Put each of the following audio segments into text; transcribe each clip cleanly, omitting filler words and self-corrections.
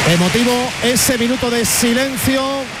Emotivo ese minuto de silencio.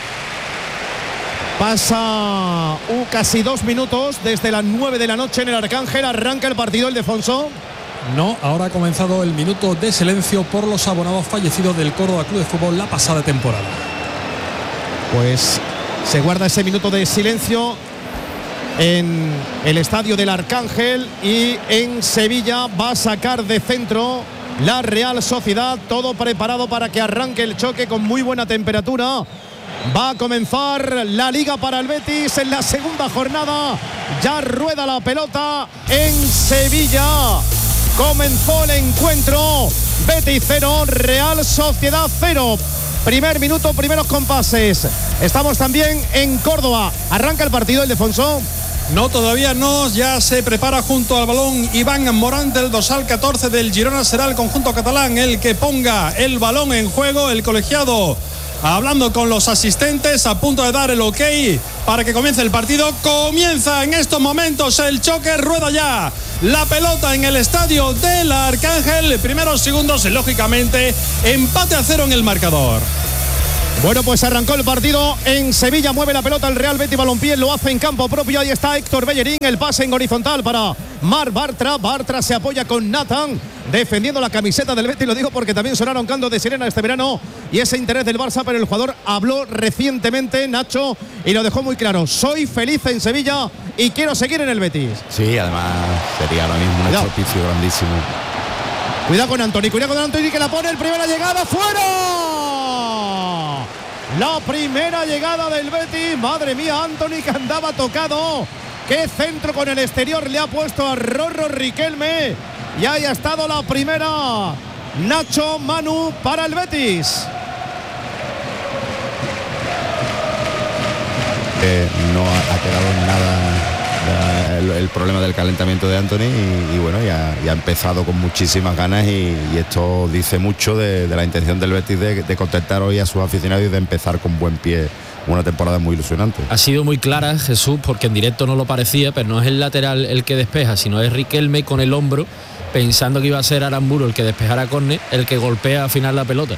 Pasa casi 2 minutos desde las 9 de la noche en el Arcángel. Arranca el partido, Ildefonso. No, ahora ha comenzado el minuto de silencio por los abonados fallecidos del Córdoba Club de Fútbol la pasada temporada. Pues se guarda ese minuto de silencio en el estadio del Arcángel, y en Sevilla va a sacar de centro la Real Sociedad. Todo preparado para que arranque el choque con muy buena temperatura. Va a comenzar la Liga para el Betis en la segunda jornada. Ya rueda la pelota en Sevilla. Comenzó el encuentro. Betis 0, Real Sociedad 0. Primer minuto, primeros compases. Estamos también en Córdoba. Arranca el partido, Ildefonso. No, todavía no, ya se prepara junto al balón Iván Morán del dorsal 14 del Girona. Será el conjunto catalán el que ponga el balón en juego, el colegiado hablando con los asistentes, a punto de dar el ok para que comience el partido. Comienza en estos momentos el choque, rueda ya la pelota en el estadio del Arcángel. Primeros segundos, lógicamente, empate a 0 en el marcador. Bueno, pues arrancó el partido en Sevilla, mueve la pelota el Real Betis Balompié, lo hace en campo propio. Ahí está Héctor Bellerín, el pase en horizontal para Marc Bartra. Bartra se apoya con Nathan, defendiendo la camiseta del Betis. Lo digo porque también sonaron cantos de sirena este verano y ese interés del Barça, pero el jugador habló recientemente, Nacho, y lo dejó muy claro: soy feliz en Sevilla y quiero seguir en el Betis. Sí, además sería ahora mismo un estropicio grandísimo. Cuidado con Antoni, que la pone, el primera llegada, ¡fuera! La primera llegada del Betis. Madre mía, Antoni, que andaba tocado. Qué centro con el exterior le ha puesto a Rorro Riquelme. Y ahí ha estado la primera, Nacho, Manu, para el Betis. No ha quedado nada el problema del calentamiento de Antoni, y bueno, ya ha empezado con muchísimas ganas, y esto dice mucho de la intención del Betis de contentar hoy a sus aficionados y de empezar con buen pie una temporada muy ilusionante. Ha sido muy clara, Jesús, porque en directo no lo parecía, pero no es el lateral el que despeja, sino es Riquelme con el hombro, pensando que iba a ser Aramburu el que despejara córner, el que golpea al final la pelota.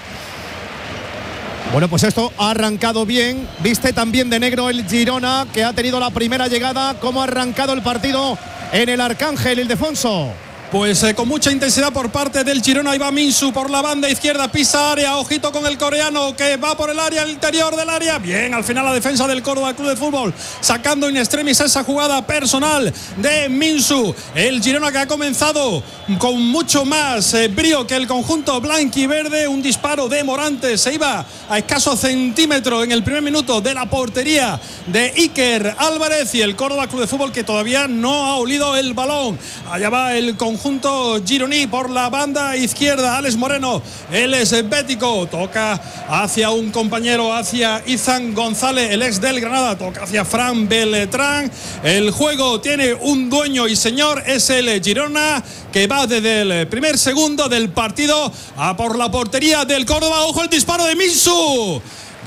Bueno, pues esto ha arrancado bien. Viste también de negro el Girona, que ha tenido la primera llegada. ¿Cómo ha arrancado el partido en el Arcángel, Ildefonso? Pues con mucha intensidad por parte del Girona. Ahí va Minsu por la banda izquierda, pisa área, ojito con el coreano que va por el área, el interior del área. Bien, al final la defensa del Córdoba Club de Fútbol, sacando in extremis esa jugada personal de Minsu. El Girona que ha comenzado con mucho más brío que el conjunto blanquiverde. Un disparo de Morante, se iba a escaso centímetro en el primer minuto de la portería de Iker Álvarez, y el Córdoba Club de Fútbol que todavía no ha olido el balón. Allá va el conjunto gironí por la banda izquierda. Alex Moreno, él es bético, toca hacia un compañero, hacia Izan González, el ex del Granada, toca hacia Fran Beltrán. El juego tiene un dueño y señor, es el Girona, que va desde el primer segundo del partido a por la portería del Córdoba. Ojo el disparo de Minsu,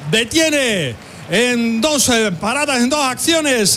detiene en dos paradas, en dos acciones,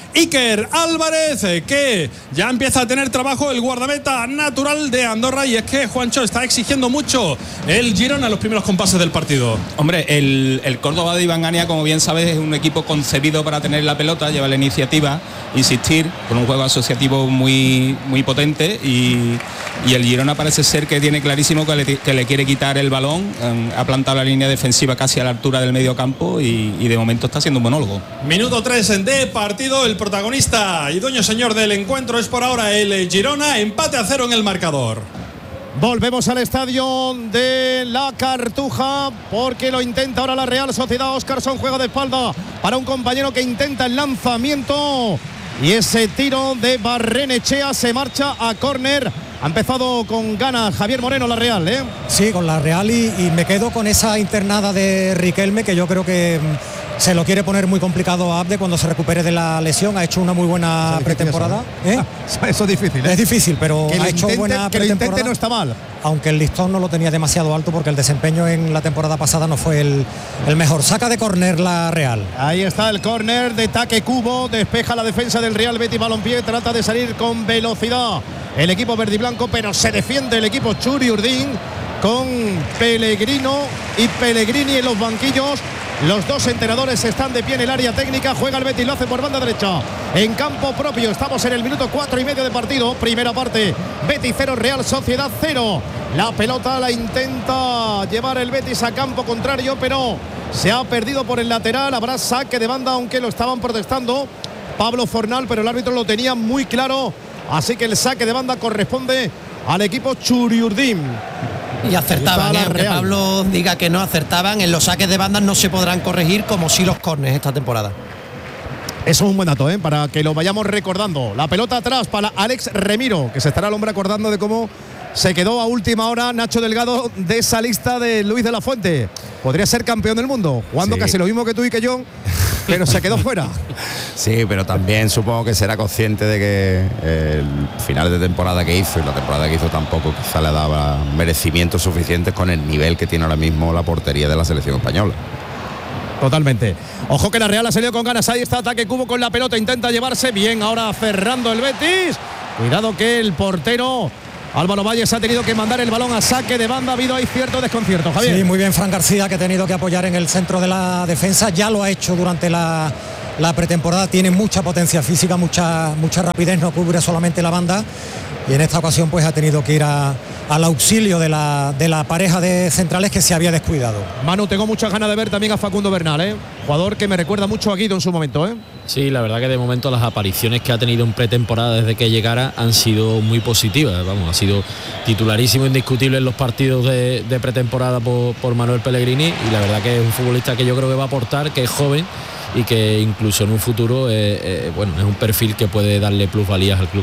Iker Álvarez, que ya empieza a tener trabajo el guardameta natural de Andorra. Y es que Juancho está exigiendo mucho el Girona en los primeros compases del partido. Hombre, el Córdoba de Iván Ania, como bien sabes, es un equipo concebido para tener la pelota, lleva la iniciativa, insistir, con un juego asociativo muy, muy potente, y el Girona parece ser que tiene clarísimo que le quiere quitar el balón. Ha plantado la línea defensiva casi a la altura del medio campo, y de momento está siendo un monólogo. Minuto 3 de partido. El protagonista y dueño señor del encuentro es por ahora el Girona. Empate a 0 en el marcador. Volvemos al estadio de la Cartuja, porque lo intenta ahora la Real Sociedad. Óscarson juega de espalda para un compañero que intenta el lanzamiento, y ese tiro de Barrenechea se marcha a córner. Ha empezado con ganas Javier Moreno la Real, ¿eh? Sí, con la Real, y me quedo con esa internada de Riquelme, que yo creo que se lo quiere poner muy complicado a Abde cuando se recupere de la lesión. Ha hecho una muy buena pretemporada. Eso es difícil, ¿eh? Es difícil, pero ha hecho buena pretemporada. Que lo intente no está mal. Aunque el listón no lo tenía demasiado alto, porque el desempeño en la temporada pasada no fue el mejor. Saca de córner la Real. Ahí está el córner de Taque Cubo. Despeja la defensa del Real Betis Balompié. Trata de salir con velocidad el equipo verde y blanco, pero se defiende el equipo Churi Urdín. con Pellegrino y Pellegrini en los banquillos. Los dos entrenadores están de pie en el área técnica. Juega el Betis, lo hace por banda derecha en campo propio. Estamos en el minuto 4:30 de partido. Primera parte, Betis 0, Real Sociedad 0. La pelota la intenta llevar el Betis a campo contrario, pero se ha perdido por el lateral. Habrá saque de banda, aunque lo estaban protestando Pablo Fornal, pero el árbitro lo tenía muy claro. Así que el saque de banda corresponde al equipo Churiurdin. Y acertaban, aunque Pablo diga que no acertaban, en los saques de bandas no se podrán corregir como si los córners esta temporada. Eso es un buen dato, para que lo vayamos recordando. La pelota atrás para Alex Remiro, que se estará el hombre acordando de cómo se quedó a última hora Nacho Delgado de esa lista de Luis de la Fuente. Podría ser campeón del mundo, jugando casi lo mismo que tú y que yo, pero se quedó fuera. Sí, pero también supongo que será consciente de que el final de temporada que hizo y la temporada que hizo tampoco quizá le daba merecimientos suficientes con el nivel que tiene ahora mismo la portería de la selección española. Totalmente. Ojo que la Real ha salido con ganas. Ahí está ataque Cubo con la pelota, intenta llevarse bien ahora cerrando el Betis. Cuidado que el portero Álvaro Valles ha tenido que mandar el balón a saque de banda. Ha habido ahí cierto desconcierto, Javier. Sí, muy bien Fran García, que ha tenido que apoyar en el centro de la defensa. Ya lo ha hecho durante la pretemporada. Tiene mucha potencia física, mucha rapidez, no cubre solamente la banda. Y en esta ocasión pues ha tenido que ir al auxilio de la pareja de centrales que se había descuidado. Manu, tengo muchas ganas de ver también a Facundo Bernal, jugador que me recuerda mucho a Guido en su momento. Sí, la verdad que de momento las apariciones que ha tenido en pretemporada desde que llegara han sido muy positivas. Vamos, ha sido titularísimo, indiscutible en los partidos de pretemporada por Manuel Pellegrini, y la verdad que es un futbolista que yo creo que va a aportar, que es joven y que incluso en un futuro es un perfil que puede darle plusvalías al club.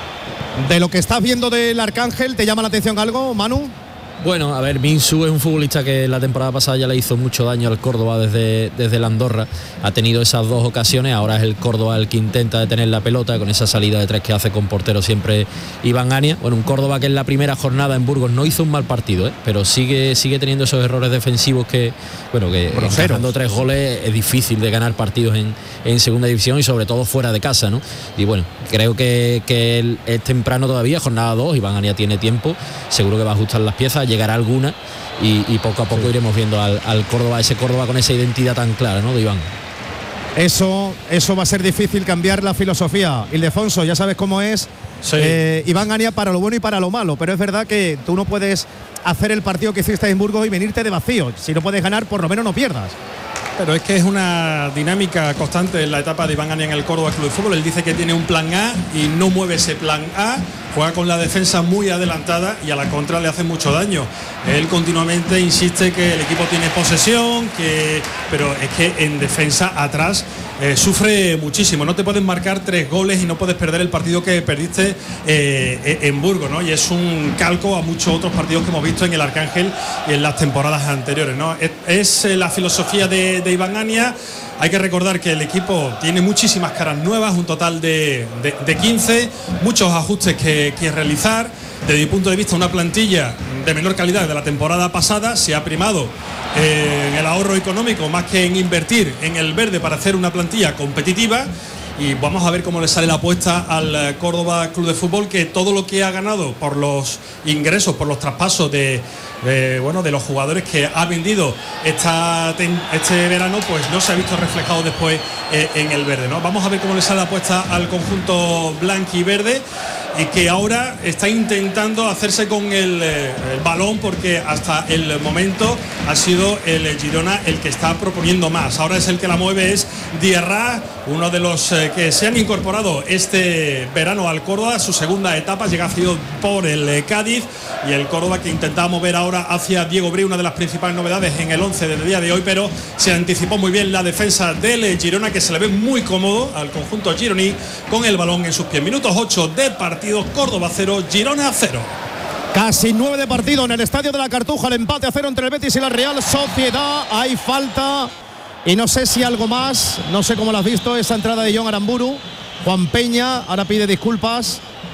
De lo que estás viendo del Arcángel, ¿te llama la atención algo, Manu? Bueno, a ver, Minsu es un futbolista que la temporada pasada ya le hizo mucho daño al Córdoba desde la Andorra. Ha tenido esas dos ocasiones, ahora es el Córdoba el que intenta detener la pelota con esa salida de tres que hace con portero siempre Iván Ania. Bueno, un Córdoba que en la primera jornada en Burgos no hizo un mal partido, pero sigue teniendo esos errores defensivos que encajando 3 goles es difícil de ganar partidos en segunda división y sobre todo fuera de casa, ¿no? Y bueno, creo que es temprano todavía, jornada 2, Iván Ania tiene tiempo, seguro que va a ajustar las piezas, llegará alguna y poco a poco iremos viendo al Córdoba, ese Córdoba con esa identidad tan clara, ¿no?, de Iván. Eso va a ser difícil, cambiar la filosofía. Ildefonso, ya sabes cómo es. Sí. Iván Ania para lo bueno y para lo malo, pero es verdad que tú no puedes hacer el partido que hiciste en Burgos y venirte de vacío. Si no puedes ganar, por lo menos no pierdas. Pero es que es una dinámica constante en la etapa de Iván Ania en el Córdoba Club de Fútbol. Él dice que tiene un plan A y no mueve ese plan A. Juega con la defensa muy adelantada y a la contra le hace mucho daño. Él continuamente insiste que el equipo tiene posesión, pero es que en defensa atrás sufre muchísimo. No te pueden marcar 3 goles y no puedes perder el partido que perdiste en Burgos, ¿no? Y es un calco a muchos otros partidos que hemos visto en el Arcángel y en las temporadas anteriores, ¿no? Es la filosofía de Iván Ania. Hay que recordar que el equipo tiene muchísimas caras nuevas, un total de 15, muchos ajustes que realizar. Desde mi punto de vista, una plantilla de menor calidad de la temporada pasada. Se ha primado en el ahorro económico más que en invertir en el verde para hacer una plantilla competitiva. Y vamos a ver cómo le sale la apuesta al Córdoba Club de Fútbol, que todo lo que ha ganado por los ingresos, por los traspasos de los jugadores que ha vendido este verano, pues no se ha visto reflejado después en el verde, ¿no? Vamos a ver cómo le sale la apuesta al conjunto blanco y verde, y que ahora está intentando hacerse con el balón, porque hasta el momento ha sido el Girona el que está proponiendo más. Ahora es el que la mueve, es Diarra, uno de los que se han incorporado este verano al Córdoba, su segunda etapa, llega sido por el Cádiz, y el Córdoba que intentaba mover ahora hacia Diego Bri, una de las principales novedades en el 11 del día de hoy, pero se anticipó muy bien la defensa del Girona, que se le ve muy cómodo al conjunto gironí con el balón en sus pies. Minutos 8 de partido, Córdoba 0, Girona 0. Casi 9 de partido en el Estadio de la Cartuja, el empate a 0 entre el Betis y la Real Sociedad. Hay falta y no sé si algo más, no sé cómo lo has visto, esa entrada de John Aramburu. Juan Peña ahora pide disculpas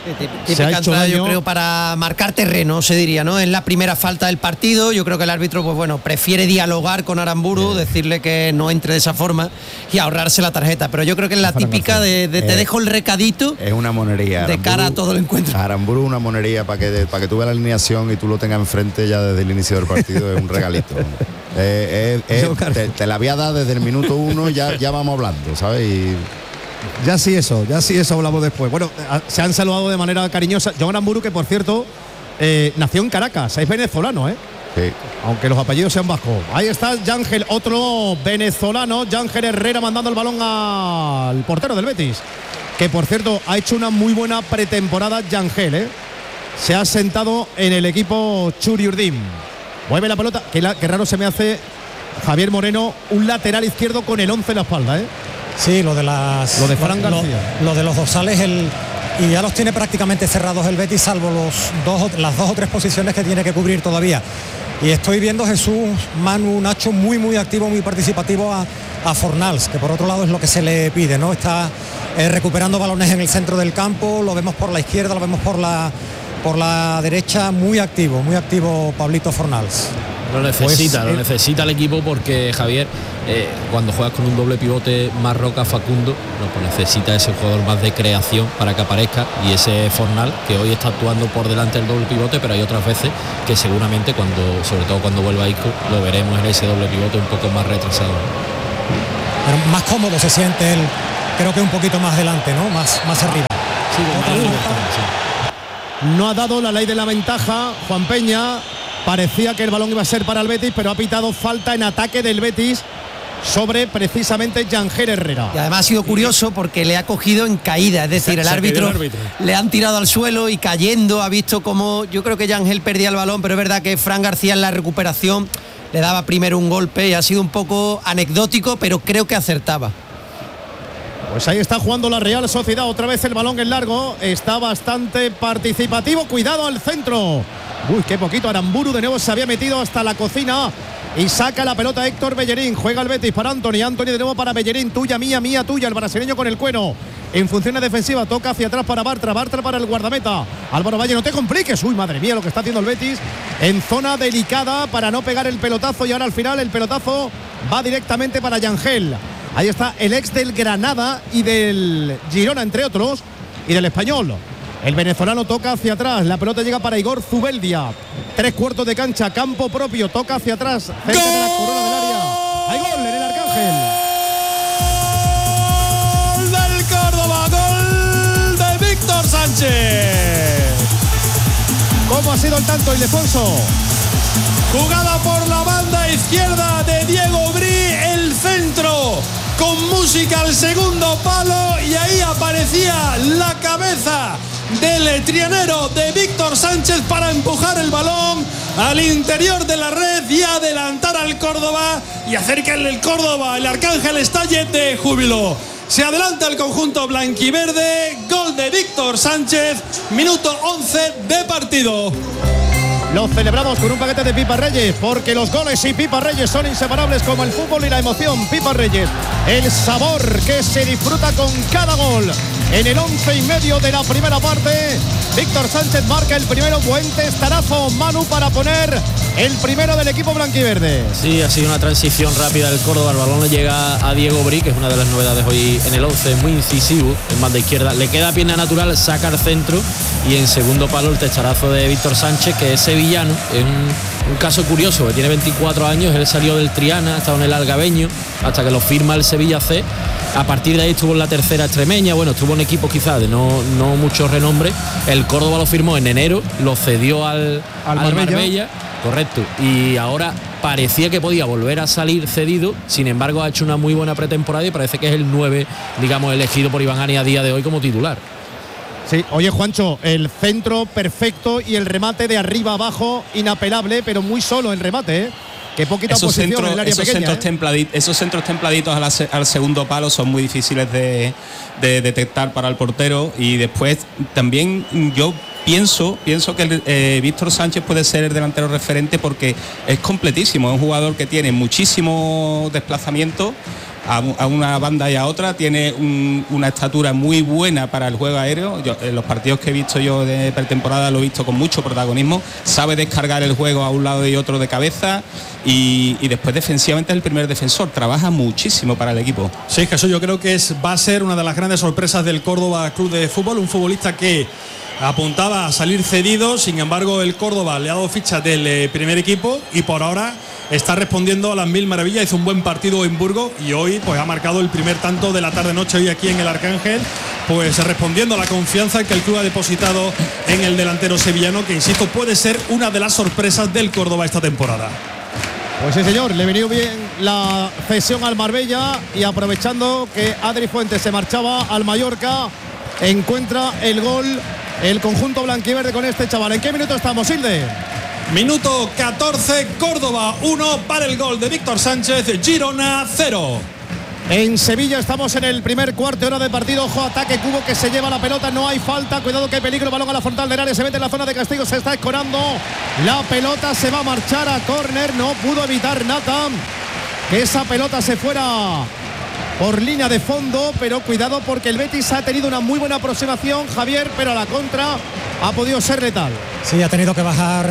Típica entrada, yo creo, para marcar terreno, se diría, ¿no? Es la primera falta del partido. Yo creo que el árbitro, pues bueno, prefiere dialogar con Aramburu, decirle que no entre de esa forma y ahorrarse la tarjeta. Pero yo creo que es la típica de te dejo el recadito. Es una monería. De Aramburu, cara a todo el encuentro. Aramburu es una monería para que tú veas la alineación y tú lo tengas enfrente ya desde el inicio del partido. Es un regalito. Te la voy a dar desde el minuto 1, ya vamos hablando, ¿sabes? Y ya sí eso hablamos después. Bueno, se han saludado de manera cariñosa. Joan Aramburu, que por cierto nació en Caracas, es venezolano, sí. Aunque los apellidos sean vascos. Ahí está Yángel, otro venezolano, Yángel Herrera, mandando el balón al portero del Betis, que por cierto ha hecho una muy buena pretemporada. Yángel, se ha sentado en el equipo Churi Urdin. Mueve la pelota, que raro se me hace Javier Moreno, un lateral izquierdo con el 11 en la espalda, Sí, lo de Fran García. Lo de los dorsales, y ya los tiene prácticamente cerrados el Betis, salvo las 2 o 3 posiciones que tiene que cubrir todavía. Y estoy viendo, Jesús, Manu, Nacho, muy muy activo, muy participativo a Fornals, que por otro lado es lo que se le pide, ¿no? Está recuperando balones en el centro del campo, lo vemos por la izquierda, lo vemos por la derecha, muy activo Pablito Fornals. Lo necesita el equipo, porque Javier, cuando juegas con un doble pivote Marroca Facundo, pues necesita ese jugador más de creación para que aparezca, y ese Fornal, que hoy está actuando por delante del doble pivote, pero hay otras veces que seguramente sobre todo cuando vuelva Isco, lo veremos en ese doble pivote un poco más retrasado. Pero más cómodo se siente él, creo que un poquito más delante, ¿no? Más arriba. No ha dado la ley de la ventaja Juan Peña. Parecía que el balón iba a ser para el Betis, pero ha pitado falta en ataque del Betis sobre precisamente Yángel Herrera. Y además ha sido curioso porque le ha cogido en caída, es decir, el árbitro le han tirado al suelo y cayendo, ha visto como, yo creo que Yángel perdía el balón, pero es verdad que Fran García en la recuperación le daba primero un golpe y ha sido un poco anecdótico, pero creo que acertaba. Pues ahí está jugando la Real Sociedad, otra vez el balón en largo, está bastante participativo, cuidado al centro. Uy, qué poquito, Aramburu de nuevo se había metido hasta la cocina y saca la pelota Héctor Bellerín. Juega el Betis para Antony de nuevo para Bellerín, tuya, mía, tuya, el brasileño con el cuero. En funciones defensivas, toca hacia atrás para Bartra para el guardameta. Álvaro Valle, no te compliques. Uy, madre mía, lo que está haciendo el Betis en zona delicada para no pegar el pelotazo, y ahora al final el pelotazo va directamente para Yángel. Ahí está el ex del Granada y del Girona, entre otros, y del Español. El venezolano toca hacia atrás, la pelota llega para Igor Zubeldia. 3/4 de cancha, campo propio, toca hacia atrás, cerca de la corona del área. Hay gol en el Arcángel. ¡Gol del Córdoba! ¡Gol de Víctor Sánchez! ¿Cómo ha sido el tanto, Ildefonso? Jugada por la banda izquierda de Diego Bri, el centro con música al segundo palo, y ahí aparecía la cabeza del trianero de Víctor Sánchez para empujar el balón al interior de la red y adelantar al Córdoba y hacer que el Córdoba, el Arcángel, estalle de júbilo. Se adelanta el conjunto blanquiverde, gol de Víctor Sánchez, minuto 11 de partido. Lo celebramos con un paquete de Pipa Reyes, porque los goles y Pipa Reyes son inseparables como el fútbol y la emoción. Pipa Reyes, el sabor que se disfruta con cada gol. En el 11:30 de la primera parte, Víctor Sánchez marca el primero. Buen testarazo, Manu, para poner el primero del equipo blanquiverde. Sí, ha sido una transición rápida del Córdoba. El balón le llega a Diego Bri, que es una de las novedades hoy en el 11, muy incisivo en banda izquierda. Le queda pierna natural, saca al centro, y en segundo palo el testarazo de Víctor Sánchez, que es sevillano. Es un caso curioso, que tiene 24 años, él salió del Triana, ha estado en el Algabeño, hasta que lo firma el Sevilla C. A partir de ahí estuvo en la tercera extremeña, bueno, estuvo en equipos quizás de no mucho renombre. El Córdoba lo firmó en enero, lo cedió al Marbella, correcto, y ahora parecía que podía volver a salir cedido. Sin embargo, ha hecho una muy buena pretemporada y parece que es el 9, digamos, elegido por Iván Ani a día de hoy como titular. Sí, oye, Juancho, el centro perfecto y el remate de arriba abajo inapelable, pero muy solo el remate, Qué poquita oposición en el área pequeña. Esos centros templaditos al segundo palo son muy difíciles de detectar para el portero. Y después también yo pienso que Víctor Sánchez puede ser el delantero referente porque es completísimo, es un jugador que tiene muchísimo desplazamiento a una banda y a otra, tiene una estatura muy buena para el juego aéreo. En los partidos que he visto yo de pretemporada lo he visto con mucho protagonismo, sabe descargar el juego a un lado y otro de cabeza y después defensivamente es el primer defensor, trabaja muchísimo para el equipo. Sí, Jesús, yo creo que va a ser una de las grandes sorpresas del Córdoba Club de Fútbol, un futbolista que apuntaba a salir cedido, sin embargo el Córdoba le ha dado ficha del primer equipo y por ahora está respondiendo a las mil maravillas. Hizo un buen partido en Burgos y hoy pues ha marcado el primer tanto de la tarde-noche hoy aquí en el Arcángel, pues respondiendo a la confianza que el club ha depositado en el delantero sevillano, que insisto puede ser una de las sorpresas del Córdoba esta temporada. Pues sí, señor, le venía bien la cesión al Marbella y aprovechando que Adri Fuentes se marchaba al Mallorca, encuentra el gol el conjunto blanquiverde con este chaval. ¿En qué minuto estamos, Hilde? Minuto 14, Córdoba 1 para el gol de Víctor Sánchez, Girona 0. En Sevilla estamos en el primer cuarto hora de partido. Ojo, ataque Cubo que se lleva la pelota, no hay falta, cuidado que hay peligro, balón a la frontal del área, se mete en la zona de castigo, se está escorando, la pelota se va a marchar a córner, no pudo evitar Nathan que esa pelota se fuera por línea de fondo, pero cuidado porque el Betis ha tenido una muy buena aproximación, Javier, pero a la contra ha podido ser letal. Sí, ha tenido que bajar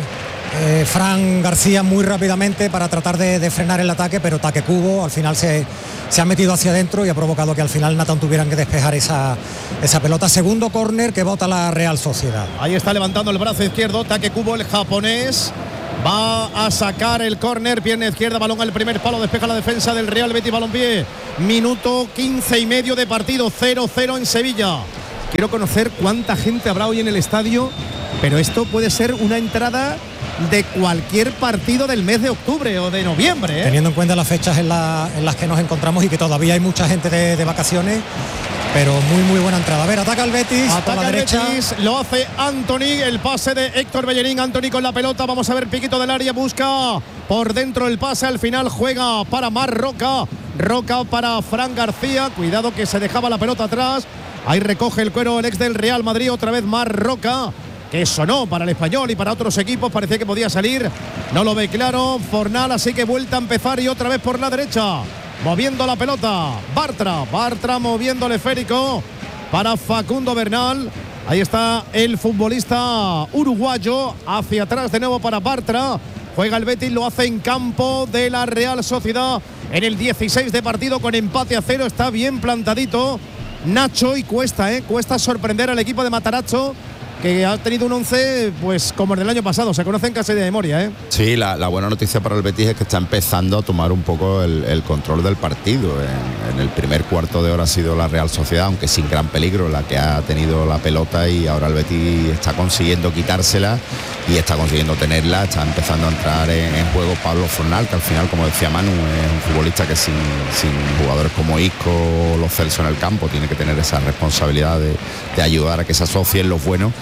Fran García muy rápidamente para tratar de frenar el ataque, pero Taque Cubo al final se ha metido hacia adentro y ha provocado que al final Nathan tuvieran que despejar esa pelota. Segundo córner que bota la Real Sociedad. Ahí está levantando el brazo izquierdo Taque Cubo, el japonés. Va a sacar el córner, pierna izquierda, balón al primer palo, despeja la defensa del Real Betis Balompié. Minuto 15 y medio de partido, 0-0 en Sevilla. Quiero conocer cuánta gente habrá hoy en el estadio, pero esto puede ser una entrada de cualquier partido del mes de octubre o de noviembre, ¿eh? Teniendo en cuenta las fechas en las que nos encontramos y que todavía hay mucha gente de vacaciones, pero muy buena entrada. A ver, ataca el Betis, ataca por la derecha. Betis, lo hace Anthony, el pase de Héctor Bellerín, Anthony con la pelota, vamos a ver, piquito del área, busca por dentro el pase, al final juega para Mar Roca para Fran García, cuidado que se dejaba la pelota atrás, ahí recoge el cuero el ex del Real Madrid, otra vez Mar Roca, que sonó para el Español y para otros equipos, parecía que podía salir, no lo ve claro Fornal, así que vuelta a empezar y otra vez por la derecha, moviendo la pelota, Bartra moviendo el esférico para Facundo Bernal, ahí está el futbolista uruguayo, hacia atrás de nuevo para Bartra, juega el Betis, lo hace en campo de la Real Sociedad, en el 16 de partido con empate a 0, está bien plantadito Nacho y cuesta sorprender al equipo de Matarazzo, que ha tenido un 11 pues como el del año pasado, se conocen casi de memoria, ¿eh? Sí, la buena noticia para el Betis es que está empezando a tomar un poco el control del partido. En el primer cuarto de hora ha sido la Real Sociedad, aunque sin gran peligro, la que ha tenido la pelota, y ahora el Betis está consiguiendo quitársela y está consiguiendo tenerla, está empezando a entrar en juego Pablo Fornal, que al final, como decía Manu, es un futbolista que sin jugadores como Isco o Lo Celso en el campo tiene que tener esa responsabilidad de ayudar a que se asocien los buenos.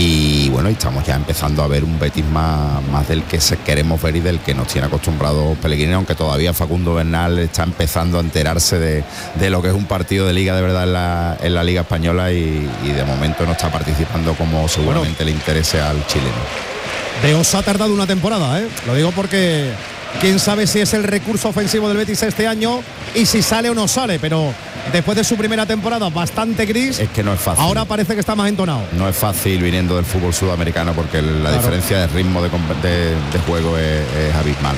Y bueno, estamos ya empezando a ver un Betis más del que queremos ver y del que nos tiene acostumbrados Pellegrini, aunque todavía Facundo Bernal está empezando a enterarse de lo que es un partido de liga de verdad en la Liga Española, y de momento no está participando como seguramente le interese al chileno. De Os ha tardado una temporada, ¿eh? Lo digo porque quién sabe si es el recurso ofensivo del Betis este año y si sale o no sale, pero después de su primera temporada bastante gris, es que no es fácil. Ahora parece que está más entonado. No es fácil viniendo del fútbol sudamericano, porque la diferencia de ritmo de juego es abismal.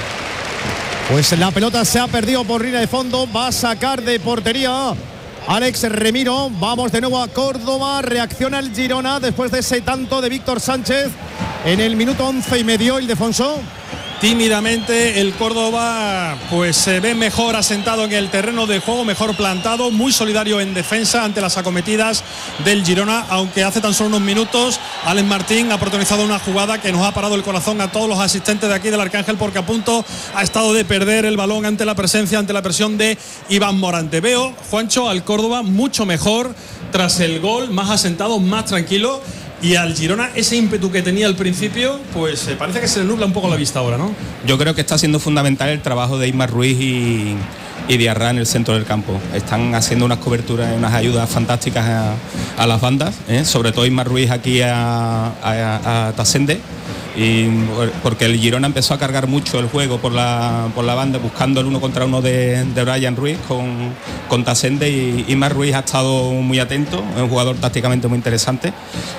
Pues la pelota se ha perdido por línea de fondo, va a sacar de portería Alex Remiro. Vamos de nuevo a Córdoba, reacciona el Girona después de ese tanto de Víctor Sánchez en el minuto 11 y medio, Ildefonso. Tímidamente el Córdoba pues se ve mejor asentado en el terreno de juego, mejor plantado, muy solidario en defensa ante las acometidas del Girona, aunque hace tan solo unos minutos Alex Martín ha protagonizado una jugada que nos ha parado el corazón a todos los asistentes de aquí del Arcángel, porque a punto ha estado de perder el balón ante la presión de Iván Morante. Veo, Juancho, al Córdoba mucho mejor tras el gol, más asentado, más tranquilo. Y al Girona ese ímpetu que tenía al principio, pues parece que se le nubla un poco la vista ahora, ¿no? Yo creo que está siendo fundamental el trabajo de Ismar Ruiz y Diarra en el centro del campo. Están haciendo unas coberturas, unas ayudas fantásticas a las bandas, ¿eh? Sobre todo Ismar Ruiz aquí a Tasende, y porque el Girona empezó a cargar mucho el juego por la banda, buscando el 1 contra 1 de Brian Ruiz con Tasende, y Marc Ruiz ha estado muy atento, es un jugador tácticamente muy interesante,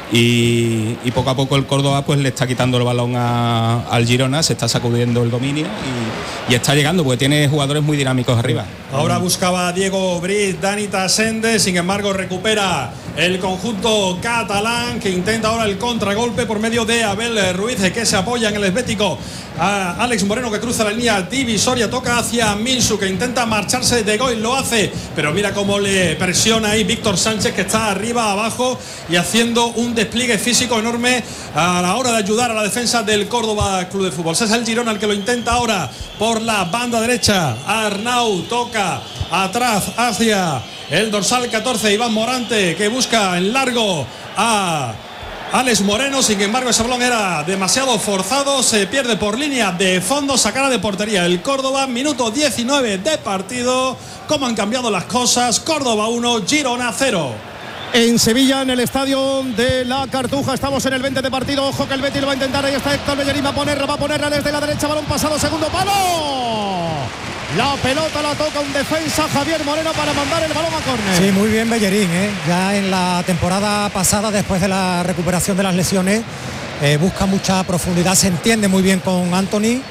y poco a poco el Córdoba pues le está quitando el balón al Girona, se está sacudiendo el dominio y está llegando, porque tiene jugadores muy dinámicos arriba. Ahora buscaba Diego Briz, Dani Tasende, sin embargo recupera el conjunto catalán, que intenta ahora el contragolpe por medio de Abel Ruiz, que se apoya en el esbético a Alex Moreno, que cruza la línea divisoria, toca hacia Minsu, que intenta marcharse de gol, lo hace, pero mira cómo le presiona ahí Víctor Sánchez, que está arriba, abajo y haciendo un despliegue físico enorme a la hora de ayudar a la defensa del Córdoba Club de Fútbol. Ese es el Girona el que lo intenta ahora por la banda derecha. Arnau toca atrás hacia el dorsal 14, Iván Morante, que busca en largo a Alex Moreno, sin embargo ese balón era demasiado forzado, se pierde por línea de fondo, sacada de portería el Córdoba. Minuto 19 de partido. ¿Cómo han cambiado las cosas? Córdoba 1, Girona 0. En Sevilla, en el estadio de la Cartuja, estamos en el 20 de partido. Ojo que el Betis lo va a intentar. Ahí está Héctor Bellerín, va a ponerla desde la derecha. Balón pasado, segundo palo. La pelota la toca un defensa, Javier Moreno, para mandar el balón a córner. Sí, muy bien Bellerín, ya en la temporada pasada, después de la recuperación de las lesiones, busca mucha profundidad, se entiende muy bien con Anthony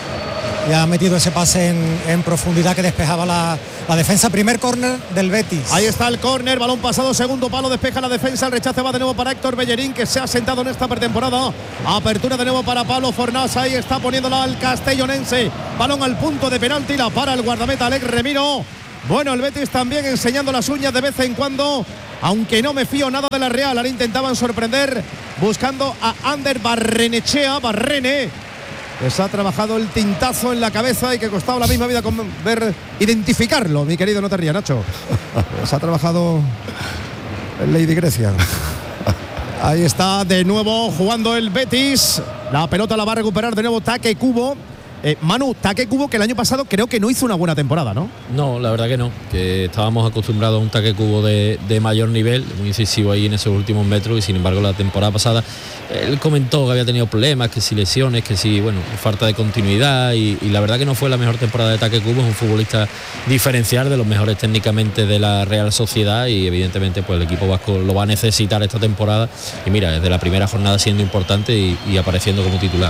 y ha metido ese pase en profundidad que despejaba la defensa. Primer córner del Betis. Ahí está el córner, balón pasado, segundo palo, despeja la defensa, el rechace va de nuevo para Héctor Bellerín, que se ha sentado en esta pretemporada. Apertura de nuevo para Pablo Fornás, ahí está poniéndola al castellonense. Balón al punto de penalti, la para el guardameta Alex Remiro. Bueno, el Betis también enseñando las uñas de vez en cuando, aunque no me fío nada de la Real. Ahora intentaban sorprender buscando a Ander Barrenechea, que se ha trabajado el tintazo en la cabeza y que costaba la misma vida con identificarlo, mi querido, no te rías, Nacho. Se ha trabajado el Lady Grecia. Ahí está de nuevo jugando el Betis. La pelota la va a recuperar de nuevo Take Kubo. Manu, Take Kubo, que el año pasado creo que no hizo una buena temporada, ¿no? No, la verdad que no, que estábamos acostumbrados a un Take Kubo de mayor nivel, muy incisivo ahí en esos últimos metros, y sin embargo la temporada pasada él comentó que había tenido problemas, que si lesiones, que si, bueno, falta de continuidad, y la verdad que no fue la mejor temporada de Take Kubo. Es un futbolista diferencial, de los mejores técnicamente de la Real Sociedad, y evidentemente pues el equipo vasco lo va a necesitar esta temporada, y mira, desde la primera jornada siendo importante y apareciendo como titular.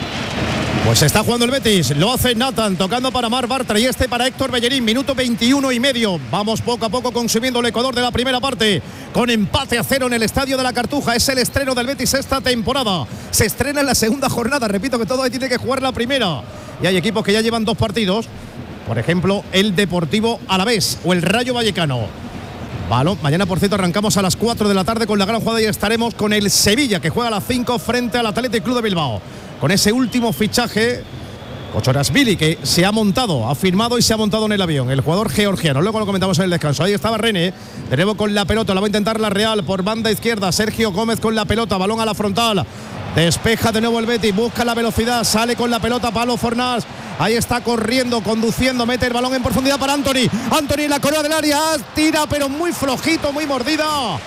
Pues está jugando el Betis, lo hace Nathan, tocando para Marc Bartra y para Héctor Bellerín, minuto 21 y medio. Vamos poco a poco consumiendo el Ecuador de la primera parte, con empate a 0 en el estadio de la Cartuja. Es el estreno del Betis esta temporada. Se estrena en la segunda jornada, repito que todo ahí tiene que jugar la primera. Y hay equipos que ya llevan 2 partidos, por ejemplo el Deportivo Alavés o el Rayo Vallecano. Balón. Mañana, por cierto, arrancamos a las 4 de la tarde con la gran jugada y estaremos con el Sevilla, que juega a las 5 frente al Athletic Club de Bilbao. Con ese último fichaje, Kochorashvili, que se ha montado, ha firmado y se ha montado en el avión, el jugador georgiano. Luego lo comentamos en el descanso. Ahí estaba René, de nuevo con la pelota, la va a intentar la Real por banda izquierda. Sergio Gómez con la pelota, balón a la frontal. Despeja de nuevo el Betis, busca la velocidad, sale con la pelota Pablo Fornás. Ahí está corriendo, conduciendo, mete el balón en profundidad para Anthony. Anthony en la corona del área, tira pero muy flojito, muy mordida.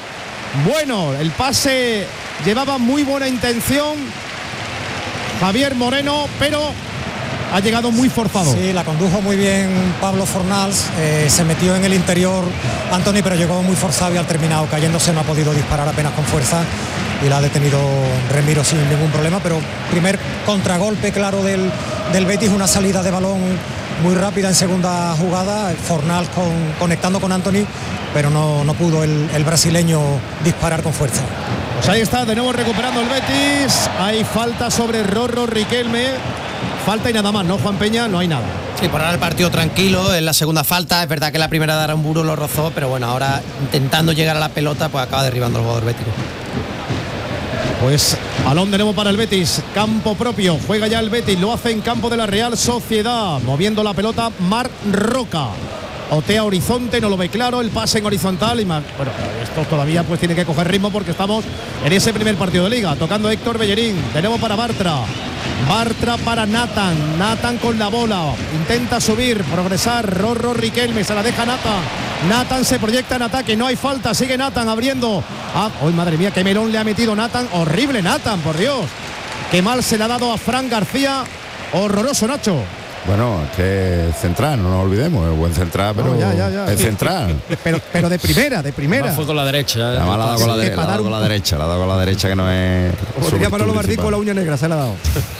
Bueno, el pase llevaba muy buena intención Javier Moreno, pero ha llegado muy forzado. Sí, la condujo muy bien Pablo Fornals, se metió en el interior Anthony, pero llegó muy forzado y al terminado cayéndose, no ha podido disparar apenas con fuerza y la ha detenido Remiro sin ningún problema. Pero primer contragolpe claro del Betis, una salida de balón muy rápida en segunda jugada, Fornals conectando con Anthony, pero no pudo el brasileño disparar con fuerza. Pues ahí está de nuevo recuperando el Betis. Hay falta sobre Rorro Riquelme, falta y nada más, ¿no, Juan Peña? No hay nada. Sí, por ahora el partido tranquilo, en la segunda falta, es verdad que la primera de Aramburu lo rozó, pero bueno, ahora intentando llegar a la pelota, pues acaba derribando al jugador bético. Pues balón de nuevo para el Betis, campo propio, juega ya el Betis, lo hace en campo de la Real Sociedad, moviendo la pelota Marc Roca. Otea horizonte, no lo ve claro, el pase en horizontal y más. Bueno, esto todavía pues tiene que coger ritmo porque estamos en ese primer partido de liga. Tocando Héctor Bellerín, de nuevo para Bartra. Bartra para Nathan, Nathan con la bola, intenta subir, progresar, Rorro Riquelme, se la deja Nathan. Nathan se proyecta en ataque, no hay falta, sigue Nathan abriendo. ¡Ay, madre mía, qué melón le ha metido Nathan! Horrible Nathan, por Dios. Qué mal se le ha dado a Fran García. Horroroso, Nacho. Bueno, es que es central, no nos olvidemos, es buen central, pero ya. es central. Pero de primera. Fue con la derecha. Además la ha dado con la derecha, que no es. Podría Manolo Martín con la uña negra, se la ha dado.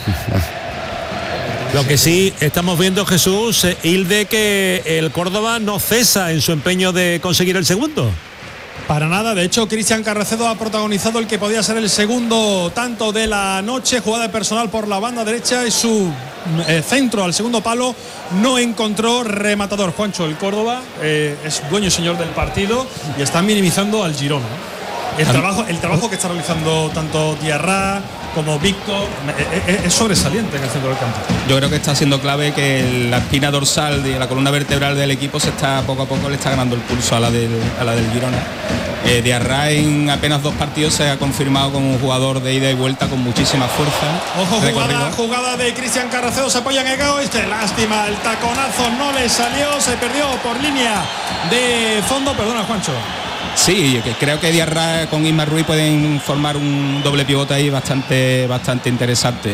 Lo que sí estamos viendo, Jesús, Hilde, que el Córdoba no cesa en su empeño de conseguir el segundo. Para nada, de hecho Cristian Carracedo ha protagonizado el que podía ser el segundo tanto de la noche, jugada personal por la banda derecha y su centro al segundo palo no encontró rematador. Juancho, el Córdoba es dueño y señor del partido y está minimizando al Girona. El trabajo que está realizando tanto Diarra como Víctor es sobresaliente en el centro del campo. Yo creo que está siendo clave que la espina dorsal y la columna vertebral del equipo poco a poco le está ganando el pulso a la del Girona. Diarra en apenas 2 partidos se ha confirmado como un jugador de ida y vuelta con muchísima fuerza. Ojo, jugada de Cristian Carracedo, se apoya en Egao, lástima, el taconazo no le salió, se perdió por línea de fondo, perdona Juancho. Sí, creo que Diarra con Isma Ruiz pueden formar un doble pivote ahí bastante interesante.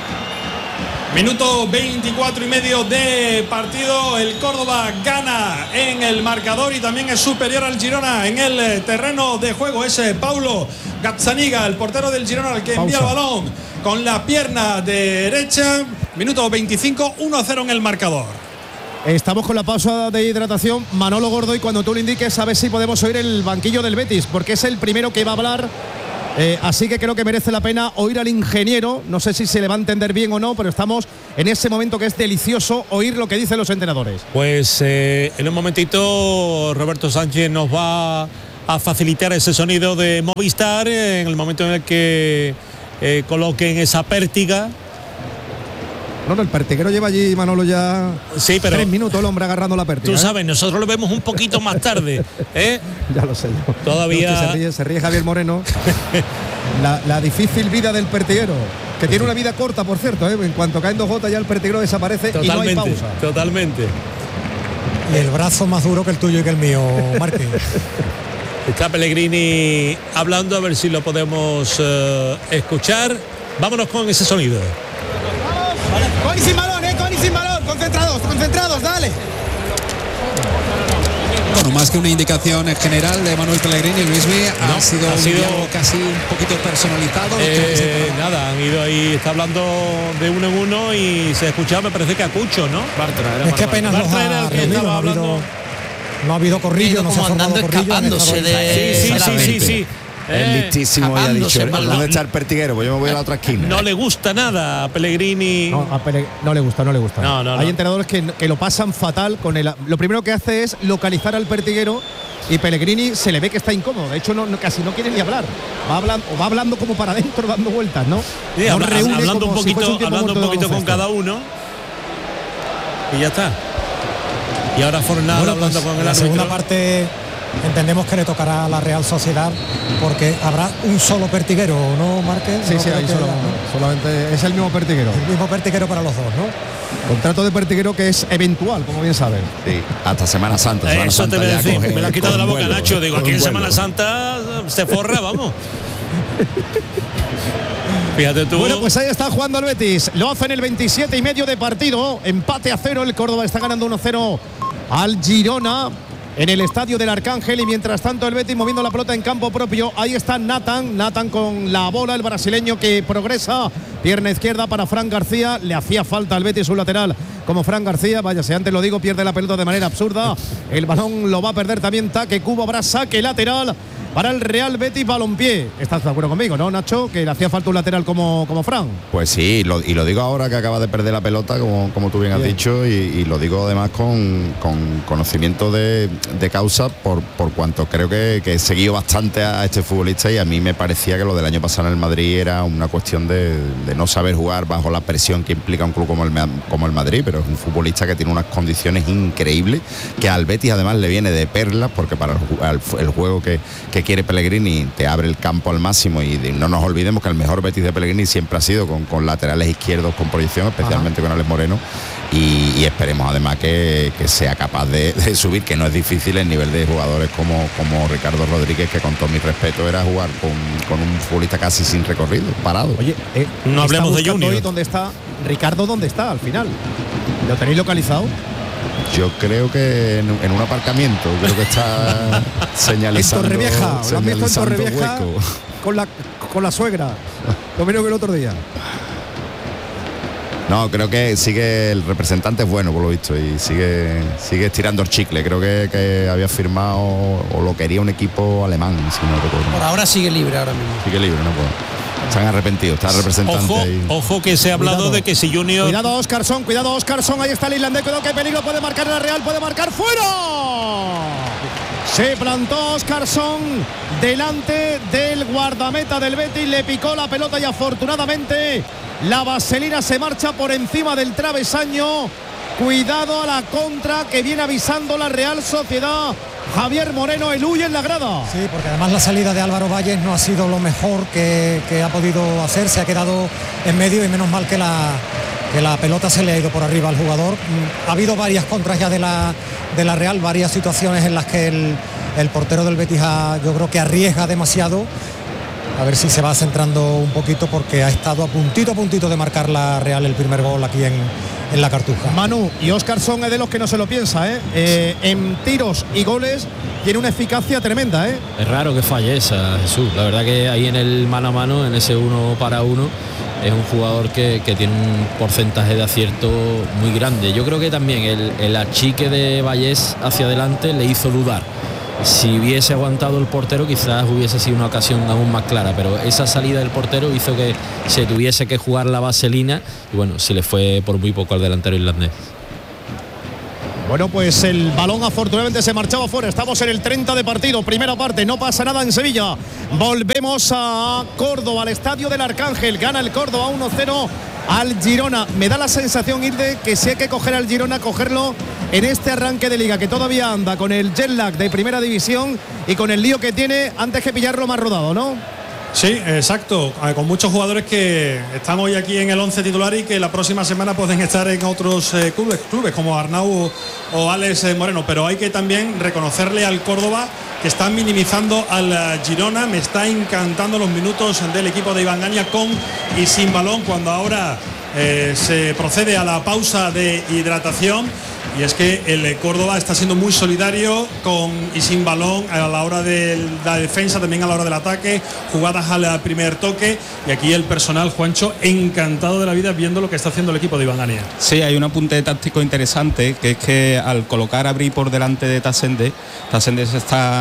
Minuto 24 y medio de partido. El Córdoba gana en el marcador y también es superior al Girona en el terreno de juego. Es Paulo Gazzaniga, el portero del Girona, el que envía el balón con la pierna derecha. Minuto 25, 1-0 en el marcador. Estamos con la pausa de hidratación. Manolo Gordo, y cuando tú lo indiques, a ver si podemos oír el banquillo del Betis, porque es el primero que va a hablar. Así que creo que merece la pena oír al ingeniero. No sé si se le va a entender bien o no, pero estamos en ese momento que es delicioso oír lo que dicen los entrenadores. Pues en un momentito Roberto Sánchez nos va a facilitar ese sonido de Movistar en el momento en el que coloquen esa pértiga. No, el pertiguero lleva allí, Manolo, ya 3 minutos el hombre agarrando la pértiga. Tú sabes, nosotros lo vemos un poquito más tarde. Ya lo sé yo. Todavía se ríe Javier Moreno. la difícil vida del pertiguero, que tiene una vida corta, por cierto. En cuanto caen 2 gotas ya el pertiguero desaparece. Totalmente, y no hay pausa. Totalmente. Y el brazo más duro que el tuyo y que el mío, Martín. Está Pellegrini hablando, a ver si lo podemos escuchar. Vámonos con ese sonido. Con y sin balón, concentrados, dale. Bueno, más que una indicación general de Manuel Pellegrini, Luismi, ha sido casi un poquito personalizado. Nada, han ido ahí, está hablando de uno en uno y se escuchaba, me parece que a Cucho, ¿no? Bartra, es que apenas no ha habido corrillo, no se ha formado corrillo. Sí. Es listísimo y ha dicho, ¿dónde está el pertiguero? Pues yo me voy a la otra esquina. No le gusta nada a Pellegrini. No le gusta. No. Hay entrenadores que lo pasan fatal con el. Lo primero que hace es localizar al pertiguero y Pellegrini se le ve que está incómodo. De hecho, casi no quiere ni hablar. Va hablando como para adentro, dando vueltas, ¿no? Sí, hablando un poquito con cada uno. Y ya está. Y ahora Fornal hablando con el la árbitro. Segunda parte entendemos que le tocará a la Real Sociedad porque habrá un solo pertiguero, ¿no, Márquez? Sí, hay solamente es el mismo pertiguero. El mismo pertiguero para los dos, ¿no? Contrato de pertiguero que es eventual, como bien saben. Sí, hasta Semana Santa. Eso te voy a decir, me lo has quitado de la boca, Nacho. Digo, aquí en Semana Santa se forra, vamos. Fíjate tú. Bueno, pues ahí está jugando el Betis. Lo hace en el 27 y medio de partido. Empate a 0. El Córdoba está ganando 1-0 al Girona en el estadio del Arcángel, y mientras tanto el Betis moviendo la pelota en campo propio. Ahí está Nathan con la bola, el brasileño que progresa, pierna izquierda para Fran García. Le hacía falta al Betis un lateral como Fran García, vaya, si antes lo digo, pierde la pelota de manera absurda. El balón lo va a perder también Taque Cubo. Habrá saque lateral para el Real Betis Balompié. ¿Estás de acuerdo conmigo, no, Nacho? Que le hacía falta un lateral como Fran. Pues sí, y lo digo ahora que acaba de perder la pelota, como tú bien has dicho, y lo digo además con conocimiento de causa, por cuanto creo que he seguido bastante a este futbolista, y a mí me parecía que lo del año pasado en el Madrid era una cuestión de no saber jugar bajo la presión que implica un club como el Madrid, pero es un futbolista que tiene unas condiciones increíbles, que al Betis además le viene de perlas, porque para el juego que quiere Pellegrini, te abre el campo al máximo, y no nos olvidemos que el mejor Betis de Pellegrini siempre ha sido con laterales izquierdos con proyección, especialmente con Alex Moreno, y esperemos además que sea capaz de subir, que no es difícil el nivel de jugadores como Ricardo Rodríguez, que con todo mi respeto era jugar con un futbolista casi sin recorrido, parado. Oye, no hablemos de Junior. ¿Dónde está Ricardo? ¿Dónde está al final? ¿Lo tenéis localizado? Yo creo que en un aparcamiento, creo que está señalizando. En Torrevieja, lo han visto en Torrevieja hueco. con la suegra. Lo mismo que el otro día. No, creo que sigue, el representante es bueno por lo visto, y sigue estirando el chicle. Creo que había firmado o lo quería un equipo alemán, si no recuerdo. Por ahora sigue libre ahora mismo. Sigue libre, no puedo. Se han arrepentido, está el representante. Ojo que se ha hablado de que si Junior. Cuidado Oscarson, ahí está el irlandés, cuidado que peligro, puede marcar la Real, puede marcar fuera. Se plantó Oscarson delante del guardameta del Betis, le picó la pelota y afortunadamente la vaselina se marcha por encima del travesaño. Cuidado a la contra que viene avisando la Real Sociedad. Javier Moreno eluye en la grada. Sí, porque además la salida de Álvaro Valles no ha sido lo mejor que ha podido hacer. Se ha quedado en medio y menos mal que la pelota se le ha ido por arriba al jugador. Ha habido varias contras ya de la Real, varias situaciones en las que el portero del Betis yo creo que arriesga demasiado. A ver si se va centrando un poquito, porque ha estado a puntito de marcar la Real el primer gol aquí en la Cartuja. Manu, y Oscarson es de los que no se lo piensa, en tiros y goles tiene una eficacia tremenda, Es raro que falle esa, Jesús. La verdad que ahí en el mano a mano, en ese 1 para 1, es un jugador que tiene un porcentaje de acierto muy grande. Yo creo que también el achique de Vallés hacia adelante le hizo dudar. Si hubiese aguantado el portero quizás hubiese sido una ocasión aún más clara, pero esa salida del portero hizo que se tuviese que jugar la vaselina, y bueno, se le fue por muy poco al delantero irlandés. Bueno, pues el balón afortunadamente se marchaba fuera. Estamos en el 30 de partido, primera parte, no pasa nada en Sevilla. Volvemos a Córdoba, al estadio del Arcángel. Gana el Córdoba 1-0 al Girona. Me da la sensación, Irde, que si hay que coger al Girona, cogerlo en este arranque de liga, que todavía anda con el jet lag de primera división y con el lío que tiene, antes que pillarlo más rodado, ¿no? Sí, exacto, con muchos jugadores que están hoy aquí en el 11 titular y que la próxima semana pueden estar en otros clubes como Arnau o Alex Moreno, pero hay que también reconocerle al Córdoba que están minimizando al Girona. Me está encantando los minutos del equipo de Iván Gaña con y sin balón, cuando ahora se procede a la pausa de hidratación. Y es que el Córdoba está siendo muy solidario con y sin balón a la hora de la defensa, también a la hora del ataque, jugadas al primer toque. Y aquí el personal, Juancho, encantado de la vida viendo lo que está haciendo el equipo de Iván Gaña. Sí, hay un apunte táctico interesante, que es que al colocar a Bri por delante de Tasende se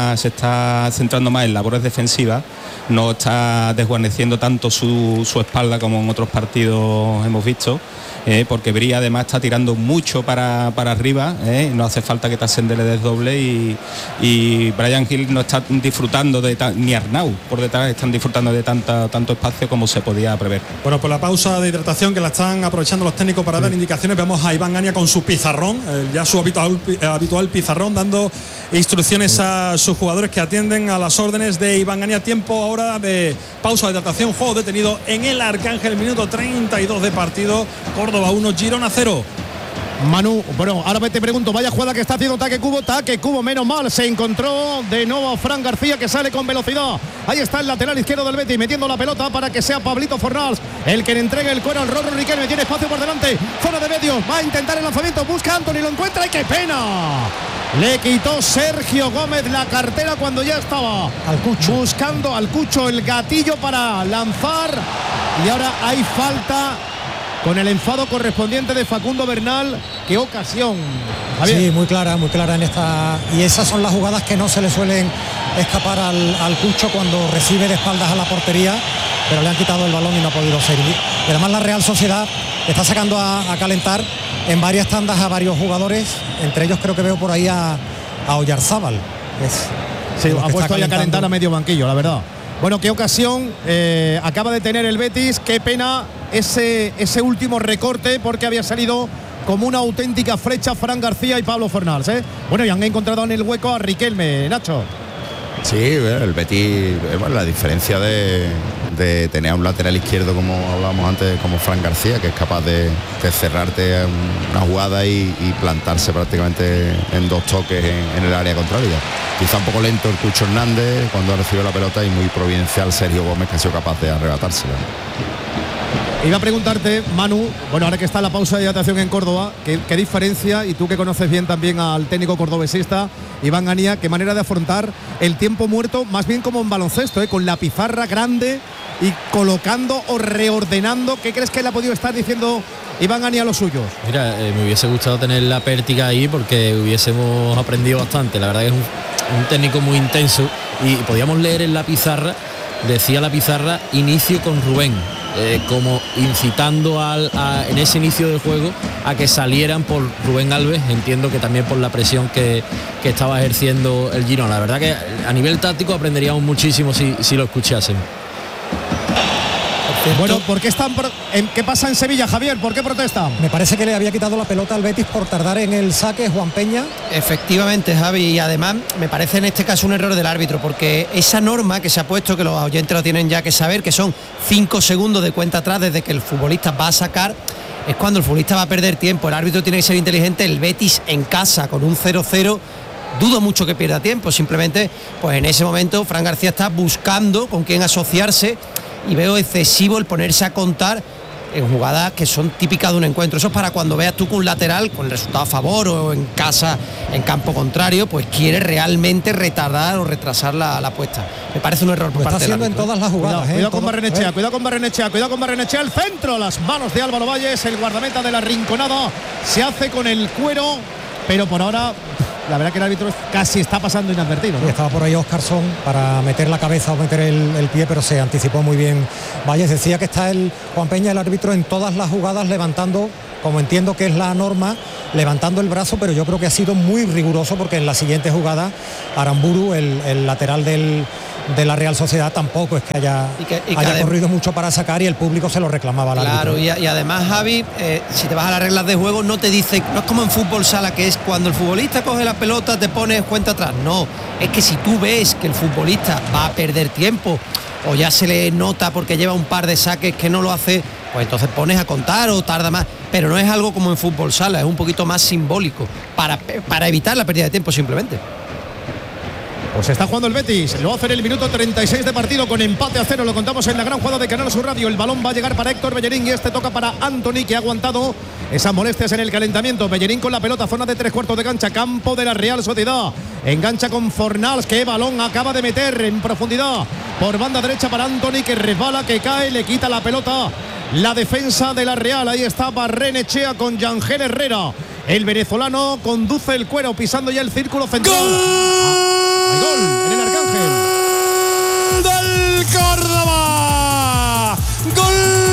está centrando más en labores defensivas, no está desguarneciendo tanto su espalda como en otros partidos hemos visto. Porque Bri además está tirando mucho para arriba, no hace falta que Tasende le desdoble, y Brian Hill no está disfrutando ni Arnau por detrás están disfrutando de tanto espacio como se podía prever. Bueno, por la pausa de hidratación que la están aprovechando los técnicos para dar indicaciones, vemos a Iván Gaña con su pizarrón, ya su habitual pizarrón, dando instrucciones a sus jugadores que atienden a las órdenes de Iván Gaña. Tiempo ahora de pausa de hidratación, juego detenido en el Arcángel, minuto 32 de partido. Córdoba 1, Girona 0. Manu, bueno, ahora te pregunto, vaya jugada que está haciendo Taque Cubo, menos mal, se encontró de nuevo Fran García, que sale con velocidad. Ahí está el lateral izquierdo del Betis, metiendo la pelota para que sea Pablito Fornals el que le entregue el cuero al Rorro Riquelme. Tiene espacio por delante, zona de medios, va a intentar el lanzamiento, busca a Anthony, lo encuentra y ¡qué pena! Le quitó Sergio Gómez la cartera cuando ya estaba buscando al Cucho el gatillo para lanzar, y ahora hay falta con el enfado correspondiente de Facundo Bernal. ¡Qué ocasión! Javier. Sí, muy clara en esta. Y esas son las jugadas que no se le suelen escapar al Cucho cuando recibe de espaldas a la portería, pero le han quitado el balón y no ha podido seguir. Y además la Real Sociedad está sacando a calentar en varias tandas a varios jugadores, entre ellos creo que veo por ahí a Oyarzábal. Sí, ha puesto ahí a calentar a medio banquillo, la verdad. Bueno, qué ocasión acaba de tener el Betis. Qué pena ese último recorte, porque había salido como una auténtica flecha Fran García y Pablo Fornals. Bueno, y han encontrado en el hueco a Riquelme, Nacho. Sí, el Betis, bueno, la diferencia de tener a un lateral izquierdo, como hablábamos antes, como Fran García, que es capaz de cerrarte una jugada y plantarse prácticamente en 2 toques en el área contraria. Quizá un poco lento el Cucho Hernández cuando ha recibido la pelota y muy providencial Sergio Gómez, que ha sido capaz de arrebatársela. Iba a preguntarte, Manu, bueno, ahora que está la pausa de hidratación en Córdoba, ¿qué diferencia, y tú que conoces bien también al técnico cordobesista, Iván Ganía, qué manera de afrontar el tiempo muerto, más bien como en baloncesto, con la pizarra grande y colocando o reordenando? ¿Qué crees que le ha podido estar diciendo Iván Ganía a los suyos? Mira, me hubiese gustado tener la Pértiga ahí porque hubiésemos aprendido bastante. La verdad que es un técnico muy intenso y podíamos leer en la pizarra, decía la pizarra, inicio con Rubén. Como incitando en ese inicio del juego a que salieran por Rubén Alves, entiendo que también por la presión que estaba ejerciendo el Girona. La verdad que a nivel táctico aprenderíamos muchísimo si lo escuchasen. Bueno, ¿por qué qué pasa en Sevilla, Javier? ¿Por qué protestan? Me parece que le había quitado la pelota al Betis por tardar en el saque Juan Peña. Efectivamente, Javi, y además me parece en este caso un error del árbitro, porque esa norma que se ha puesto, que los oyentes lo tienen ya que saber, que son 5 segundos de cuenta atrás desde que el futbolista va a sacar, es cuando el futbolista va a perder tiempo. El árbitro tiene que ser inteligente. El Betis en casa con un 0-0, dudo mucho que pierda tiempo. Simplemente, pues en ese momento Fran García está buscando con quién asociarse, y veo excesivo el ponerse a contar en jugadas que son típicas de un encuentro. Eso es para cuando veas tú que un lateral, con el resultado a favor o en casa, en campo contrario, pues quiere realmente retardar o retrasar la apuesta. Me parece un error por parte del árbitro. Lo está haciendo en todas las jugadas. Cuidado con Barrenechea, cuidado con Barrenechea, el centro, las manos de Álvaro Valles, el guardameta de la Rinconada, se hace con el cuero, pero por ahora la verdad que el árbitro casi está pasando inadvertido, ¿no? Estaba por ahí Óscarson para meter la cabeza o meter el pie, pero se anticipó muy bien Valles. Decía que está el Juan Peña, el árbitro, en todas las jugadas levantando, como entiendo que es la norma, levantando el brazo, pero yo creo que ha sido muy riguroso, porque en la siguiente jugada Aramburu, el lateral de la Real Sociedad, tampoco es que haya corrido mucho para sacar, y el público se lo reclamaba al árbitro. Claro, y además, Javi, si te vas a las reglas de juego, no te dice, no es como en fútbol sala, que es cuando el futbolista coge la pelota te pones cuenta atrás. No, es que si tú ves que el futbolista va a perder tiempo o ya se le nota porque lleva un par de saques que no lo hace, pues entonces pones a contar o tarda más. Pero no es algo como en fútbol sala, es un poquito más simbólico para evitar la pérdida de tiempo simplemente. Pues está jugando el Betis, lo hace en el minuto 36 de partido con empate a 0, lo contamos en la gran jugada de Canal Sur Radio. El balón va a llegar para Héctor Bellerín y este toca para Antony, que ha aguantado esas molestias en el calentamiento. Bellerín con la pelota, zona de 3/4 de cancha, campo de la Real Sociedad. Engancha con Fornals, que balón acaba de meter en profundidad por banda derecha para Antony, que resbala, que cae, le quita la pelota la defensa de la Real. Ahí está Barrenechea con Yangel Herrera. El venezolano conduce el cuero pisando ya el círculo central. Hay gol en el Arcángel. Del Córdoba. Gol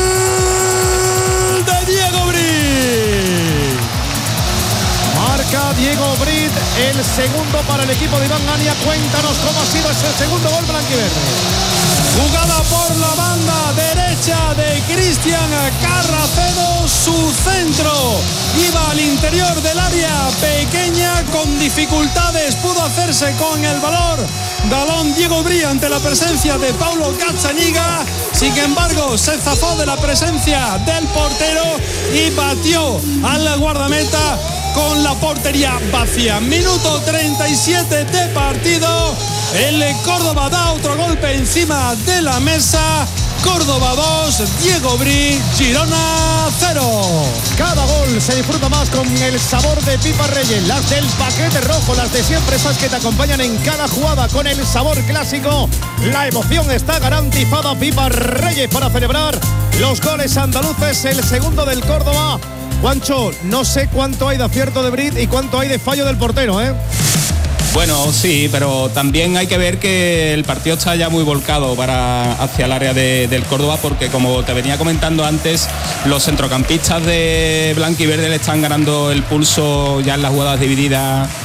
de Diego Brit. Marca Diego Brit, el segundo para el equipo de Iván Ganía. Cuéntanos cómo ha sido ese segundo gol blanquiverde. Jugada por la banda derecha de Cristian Carracedo, su centro iba al interior del área pequeña, con dificultades pudo hacerse con el balón Diego Brit ante la presencia de Paulo Gazzaniga. Sin embargo, se zafó de la presencia del portero y batió al guardameta con la portería vacía. Minuto 37 de partido. El Córdoba da otro golpe encima de la mesa. Córdoba 2, Diego Brit, Girona 0. Cada gol se disfruta más con el sabor de Pipa Reyes, las del paquete rojo, las de siempre, esas que te acompañan en cada jugada con el sabor clásico. La emoción está garantizada. Pipa Reyes para celebrar los goles andaluces, el segundo del Córdoba. Juancho, no sé cuánto hay de acierto de Brit y cuánto hay de fallo del portero, ¿eh? Bueno, sí, pero también hay que ver que el partido está ya muy volcado hacia el área del Córdoba, porque como te venía comentando antes, los centrocampistas de blanquiverde le están ganando el pulso ya en las jugadas divididas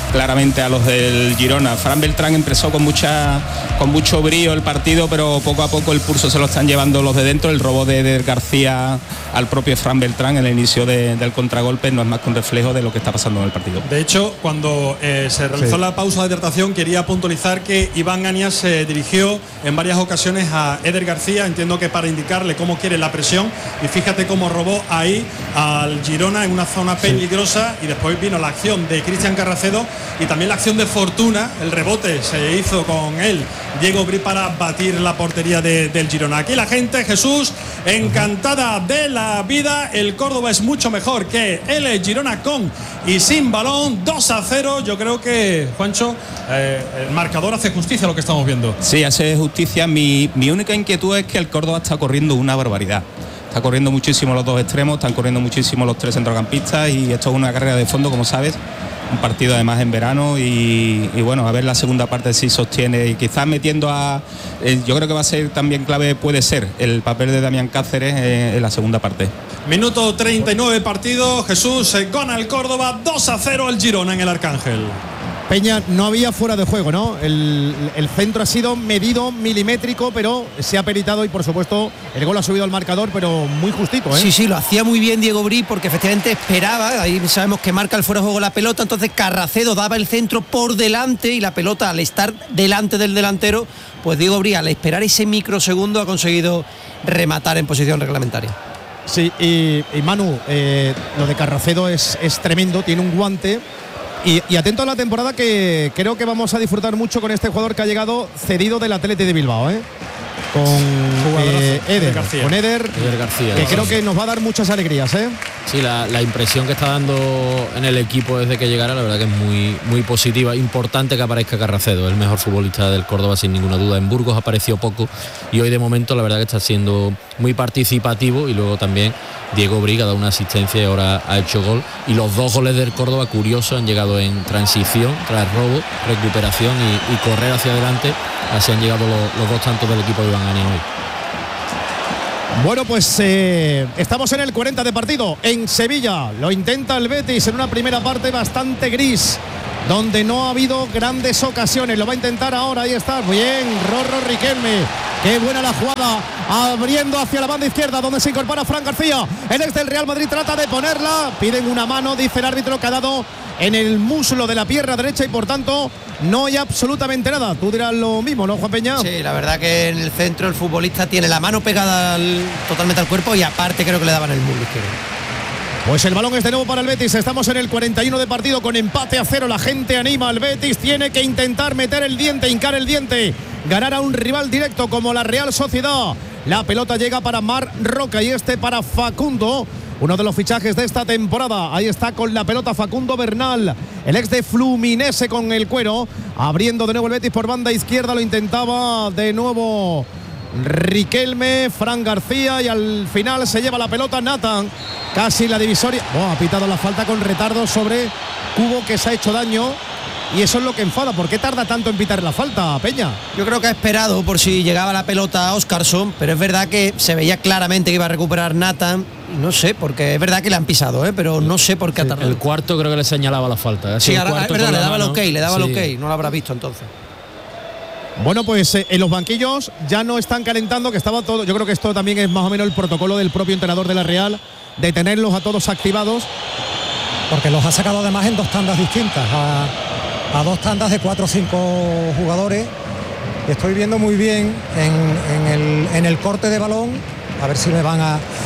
claramente a los del Girona. Fran Beltrán empezó con mucho brío el partido, pero poco a poco el pulso se lo están llevando los de dentro. El robo de Eder García al propio Fran Beltrán en el inicio del contragolpe no es más que un reflejo de lo que está pasando en el partido. De hecho, cuando se realizó la pausa de hidratación, quería puntualizar que Iván Anias se dirigió en varias ocasiones a Eder García, entiendo que para indicarle cómo quiere la presión, y fíjate cómo robó ahí al Girona en una zona peligrosa, y después vino la acción de Cristian Carracedo y también la acción de Fortuna, el rebote se hizo con él Diego Bri para batir la portería del Girona. Aquí la gente, Jesús, encantada de la vida. El Córdoba es mucho mejor que el Girona con y sin balón. 2-0. Yo creo que, Juancho, el marcador hace justicia a lo que estamos viendo. Sí, hace justicia. Mi única inquietud es que el Córdoba está corriendo una barbaridad. Está corriendo muchísimo los dos extremos, están corriendo muchísimo los tres centrocampistas, y esto es una carrera de fondo, como sabes. Un partido además en verano, y bueno, a ver la segunda parte si sostiene, y quizás metiendo yo creo que va a ser también clave, puede ser el papel de Damián Cáceres en la segunda parte. Minuto 39 partido, Jesús, gana el Córdoba, 2-0 el Girona en el Arcángel. Peña, no había fuera de juego, ¿no? El centro ha sido medido, milimétrico, pero se ha peritado, y por supuesto el gol ha subido al marcador, pero muy justito, ¿eh? Sí, lo hacía muy bien Diego Bri, porque efectivamente esperaba, ahí sabemos que marca el fuera de juego la pelota, entonces Carracedo daba el centro por delante, y la pelota, al estar delante del delantero, pues Diego Bri, al esperar ese microsegundo, ha conseguido rematar en posición reglamentaria. Sí, y Manu, lo de Carracedo es tremendo, tiene un guante. Y atento a la temporada, que creo que vamos a disfrutar mucho con este jugador que ha llegado cedido del Athletic de Bilbao, con Eder García, que creo que nos va a dar muchas alegrías, ¿eh? Sí, la impresión que está dando en el equipo desde que llegara, la verdad que es muy, muy positiva. Importante que aparezca Carracedo, el mejor futbolista del Córdoba sin ninguna duda. En Burgos apareció poco, y hoy de momento la verdad que está siendo muy participativo, y luego también Diego Bri ha dado una asistencia y ahora ha hecho gol, y los dos goles del Córdoba, curioso, han llegado en transición, tras robo, recuperación y correr hacia adelante. Así han llegado los dos tantos del equipo de Iván Anias hoy. Bueno, pues estamos en el 40 de partido en Sevilla. Lo intenta el Betis en una primera parte bastante gris, donde no ha habido grandes ocasiones. Lo va a intentar ahora, ahí está, bien, Rorro Riquelme. Qué buena la jugada, abriendo hacia la banda izquierda, donde se incorpora Fran García. El ex del Real Madrid trata de ponerla, piden una mano, dice el árbitro, que ha dado en el muslo de la pierna derecha, y por tanto no hay absolutamente nada. Tú dirás lo mismo, ¿no, Juan Peña? Sí, la verdad que en el centro el futbolista tiene la mano pegada totalmente al cuerpo, y aparte creo que le daban el muslo izquierdo. Pues el balón es de nuevo para el Betis. Estamos en el 41 de partido con empate a 0. La gente anima al Betis. Tiene que intentar meter el diente, hincar el diente, ganar a un rival directo como la Real Sociedad. La pelota llega para Marc Roca, y este para Facundo, uno de los fichajes de esta temporada. Ahí está con la pelota Facundo Bernal, el ex de Fluminense, con el cuero. Abriendo de nuevo el Betis por banda izquierda. Lo intentaba de nuevo Riquelme, Fran García, y al final se lleva la pelota Nathan, casi la divisoria. Ha pitado la falta con retardo sobre Cubo, que se ha hecho daño, y eso es lo que enfada. ¿Por qué tarda tanto en pitar la falta, Peña? Yo creo que ha esperado por si llegaba la pelota a Óscarson, pero es verdad que se veía claramente que iba a recuperar Nathan. No sé, porque es verdad que le han pisado, pero no sé por qué ha tardado. El cuarto creo que le señalaba la falta. Sí, ahora, es verdad, le daba el ok, no lo habrá visto entonces. Bueno, pues en los banquillos ya no están calentando, que estaba todo. Yo creo que esto también es más o menos el protocolo del propio entrenador de la Real, de tenerlos a todos activados. Porque los ha sacado además en dos tandas distintas, a dos tandas de 4 o 5 jugadores. Estoy viendo muy bien en el corte de balón, a ver si me van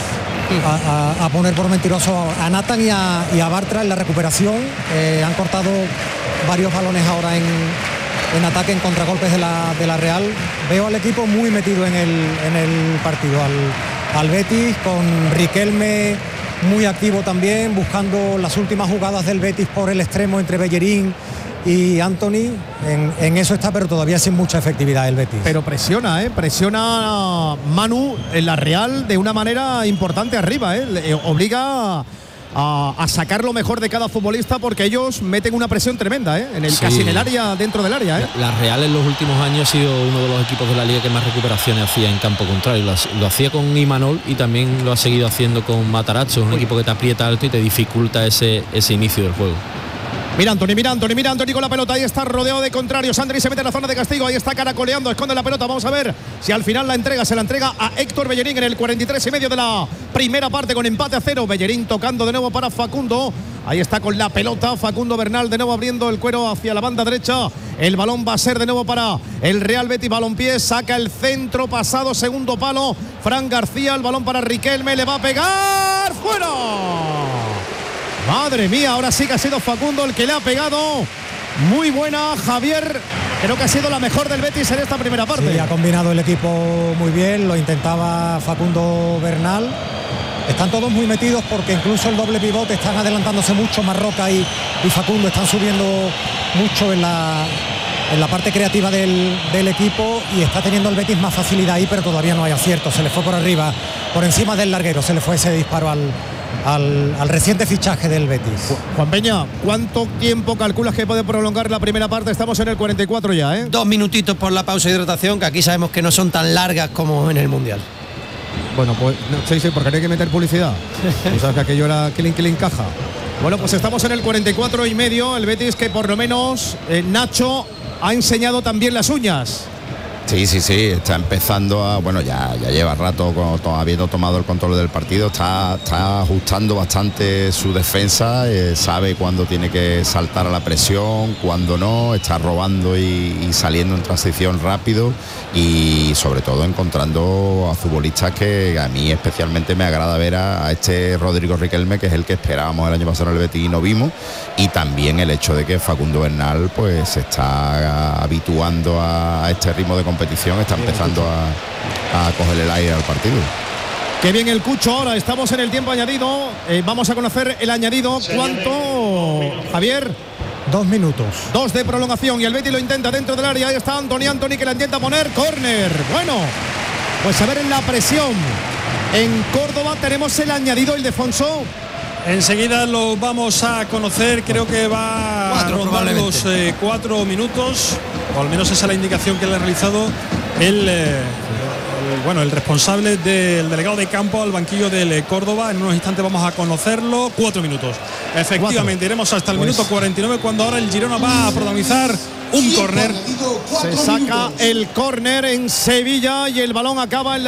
a poner por mentiroso a Nathan y a Bartra en la recuperación. Han cortado varios balones ahora en ataque, en contragolpes de la Real. Veo al equipo muy metido en el partido, al Betis, con Riquelme muy activo también, buscando las últimas jugadas del Betis por el extremo entre Bellerín y Anthony. En eso está, pero todavía sin mucha efectividad el Betis. Pero presiona a Manu en la Real de una manera importante arriba, Le obliga a sacar lo mejor de cada futbolista, porque ellos meten una presión tremenda, casi en el área, dentro del área. La Real en los últimos años ha sido uno de los equipos de la liga que más recuperaciones hacía en campo contrario. Lo hacía con Imanol, y también lo ha seguido haciendo con Matarazzo, un equipo que te aprieta alto y te dificulta ese inicio del juego. Mira Antoni con la pelota, ahí está rodeado de contrarios. Andri se mete en la zona de castigo, ahí está caracoleando, esconde la pelota. Vamos a ver si al final se la entrega a Héctor Bellerín en el 43,5 de la primera parte, con empate a 0. Bellerín tocando de nuevo para Facundo. Ahí está con la pelota Facundo Bernal, de nuevo abriendo el cuero hacia la banda derecha. El balón va a ser de nuevo para el Real Betis Balompié. Saca el centro pasado, segundo palo. Fran García, el balón para Riquelme, le va a pegar. ¡Fuera! Madre mía, ahora sí que ha sido Facundo el que le ha pegado. Muy buena, Javier. Creo que ha sido la mejor del Betis en esta primera parte. Sí, ha combinado el equipo muy bien, lo intentaba Facundo Bernal. Están todos muy metidos porque incluso el doble pivote están adelantándose mucho. Marroca y Facundo están subiendo mucho en la parte creativa del equipo, y está teniendo el Betis más facilidad ahí, pero todavía no hay acierto. Se le fue por arriba, por encima del larguero, se le fue ese disparo al reciente fichaje del Betis. Juan Peña, ¿cuánto tiempo calculas que puede prolongar la primera parte? Estamos en el 44 ya, ¿eh? 2 minutitos por la pausa de hidratación, que aquí sabemos que no son tan largas como en el Mundial. Bueno, pues sí, porque hay que meter publicidad. Tú sabes que aquello era que le encaja. Bueno, pues estamos en el 44,5. El Betis, que por lo menos Nacho ha enseñado también las uñas. Sí, está empezando a, bueno, ya lleva rato habiendo tomado el control del partido, está ajustando bastante su defensa, sabe cuándo tiene que saltar a la presión, cuándo no, está robando y saliendo en transición rápido, y sobre todo encontrando a futbolistas que a mí especialmente me agrada ver a este Rodrigo Riquelme, que es el que esperábamos el año pasado en el Betis y no vimos, y también el hecho de que Facundo Bernal pues se está habituando a este ritmo de competición, está empezando a coger el aire al partido. Qué bien el Cucho. Ahora estamos en el tiempo añadido, vamos a conocer el añadido. ¿Cuánto, Javier? 2 minutos. 2 de prolongación, y el Betis lo intenta dentro del área. Ahí está Antoni que la intenta poner. Córner. Bueno, pues a ver en la presión. En Córdoba tenemos el añadido, Ildefonso. Enseguida lo vamos a conocer, creo que va a rondar los 4 minutos, o al menos esa es la indicación que le ha realizado el responsable del delegado de campo al banquillo del Córdoba. En unos instantes vamos a conocerlo. 4 minutos. Efectivamente, iremos hasta el minuto 49, cuando ahora el Girona va a protagonizar un córner. Se saca el córner en Sevilla y el balón acaba en